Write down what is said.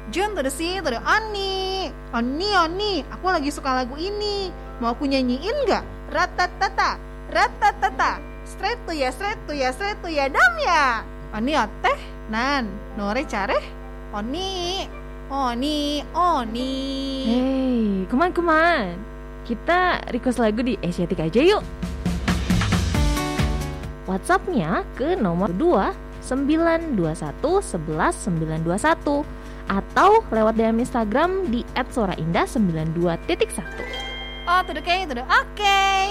Jun to the C to the Oni. Oni, aku lagi suka lagu ini. Mau aku nyanyiin gak? Ratatata, ratatata. Straight to ya, dam ya. Oni teh, nan, nore careh. Oni. Hey, kuman. Kita request lagu di Asiatic aja yuk. WhatsApp-nya ke nomor 2-921-11-921 atau lewat DM Instagram di @soraindah92.1. Oh, to the K, to the oke.